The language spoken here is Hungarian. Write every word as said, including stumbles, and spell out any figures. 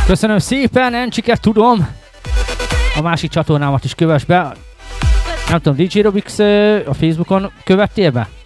Köszönöm szépen, Encsiket tudom. A másik csatornámat is kövess be. Nem tudom, dé dzsé Robix a Facebookon követtél be?